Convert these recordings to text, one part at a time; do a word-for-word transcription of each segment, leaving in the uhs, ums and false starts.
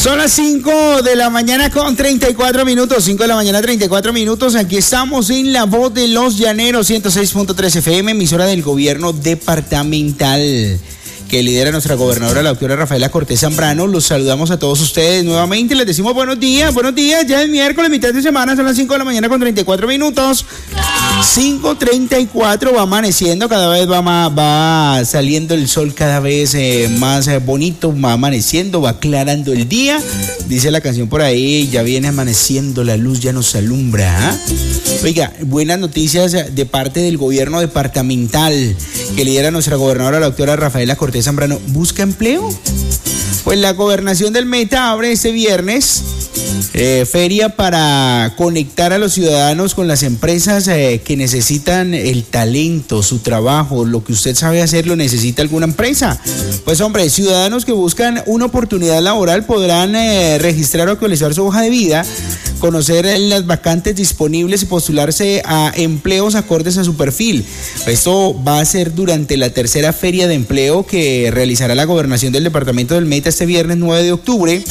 Son las cinco de la mañana con treinta y cuatro minutos, cinco de la mañana treinta y cuatro minutos, aquí estamos en La Voz de los Llaneros, ciento seis punto tres F M, emisora del gobierno departamental, que lidera nuestra gobernadora, la doctora Rafaela Cortés Zambrano. Los saludamos a todos ustedes nuevamente, les decimos buenos días, buenos días, ya es miércoles, mitad de semana, son las cinco de la mañana con treinta y cuatro minutos, cinco treinta y cuatro, va amaneciendo, cada vez va, más, va saliendo el sol cada vez eh, más eh, bonito, va amaneciendo, va aclarando el día, dice la canción por ahí, ya viene amaneciendo, la luz ya nos alumbra, ¿eh? Oiga, buenas noticias de parte del gobierno departamental que lidera nuestra gobernadora, la doctora Rafaela Cortés Zambrano. ¿Busca empleo? Pues la gobernación del Meta abre este viernes eh, feria para conectar a los ciudadanos con las empresas eh, que necesitan el talento, su trabajo, lo que usted sabe hacer, lo necesita alguna empresa. Pues hombre, ciudadanos que buscan una oportunidad laboral podrán eh, registrar o actualizar su hoja de vida, conocer las vacantes disponibles y postularse a empleos acordes a su perfil. Esto va a ser durante la tercera feria de empleo que realizará la gobernación del departamento del Meta este viernes nueve de octubre.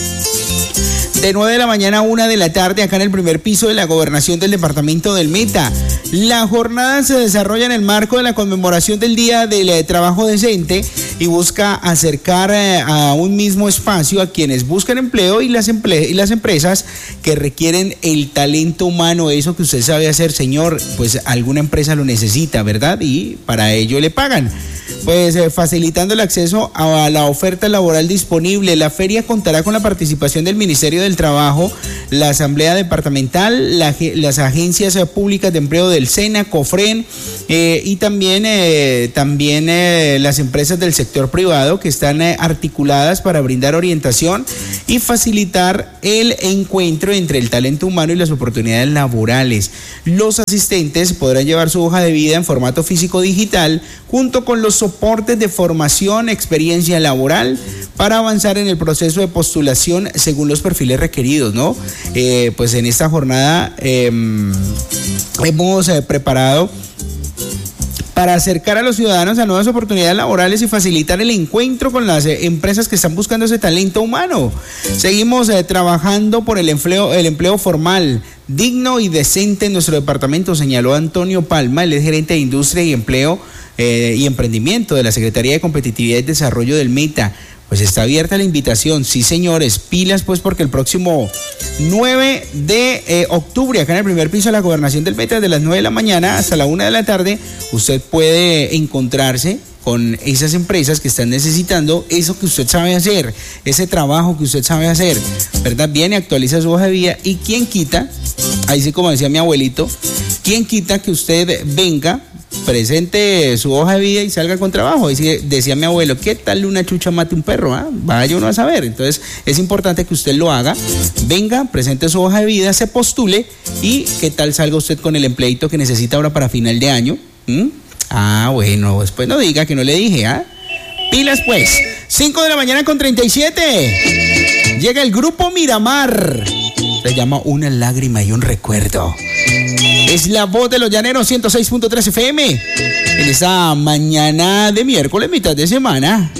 De nueve de la mañana a una de la tarde, acá en el primer piso de la gobernación del departamento del Meta. La jornada se desarrolla en el marco de la conmemoración del Día del eh, Trabajo Decente y busca acercar eh, a un mismo espacio a quienes buscan empleo y las, emple- y las empresas que requieren el talento humano, eso que usted sabe hacer, señor, pues alguna empresa lo necesita, ¿verdad? Y para ello le pagan. Pues eh, facilitando el acceso a la oferta laboral disponible. La feria contará con la participación del Ministerio del Trabajo, la Asamblea Departamental, la, las agencias públicas de empleo del SENA, COFREN eh, y también, eh, también eh, las empresas del sector privado que están eh, articuladas para brindar orientación y facilitar el encuentro entre el talento humano y las oportunidades laborales. Los asistentes podrán llevar su hoja de vida en formato físico digital junto con los soportes de formación, experiencia laboral para avanzar en el proceso de postulación según los perfiles requeridos, ¿no? Eh, pues en esta jornada eh, hemos eh, preparado para acercar a los ciudadanos a nuevas oportunidades laborales y facilitar el encuentro con las eh, empresas que están buscando ese talento humano. Seguimos eh, trabajando por el empleo, el empleo formal, digno y decente en nuestro departamento, señaló Antonio Palma, el gerente de Industria y Empleo eh, y Emprendimiento de la Secretaría de Competitividad y Desarrollo del Meta. Pues está abierta la invitación, sí señores, pilas pues porque el próximo nueve de eh, octubre, acá en el primer piso de la gobernación del Meta, de las nueve de la mañana hasta la una de la tarde, usted puede encontrarse con esas empresas que están necesitando eso que usted sabe hacer, ese trabajo que usted sabe hacer, ¿verdad? Viene, actualiza su hoja de vida y quién quita, ahí sí como decía mi abuelito, quién quita que usted venga, presente su hoja de vida y salga con trabajo. Decía, decía mi abuelo, ¿qué tal una chucha mate un perro? ¿Ah? Vaya uno a saber. Entonces es importante que usted lo haga, venga, presente su hoja de vida, se postule y qué tal salga usted con el empleito que necesita ahora para final de año. ¿Mm? Ah, bueno, después no diga que no le dije, ¿ah? Pilas pues, cinco de la mañana con treinta y siete. Llega el grupo Miramar. Se llama Una lágrima y un recuerdo. Es La Voz de los Llaneros, ciento seis punto tres F M. En esta mañana de miércoles, mitad de semana.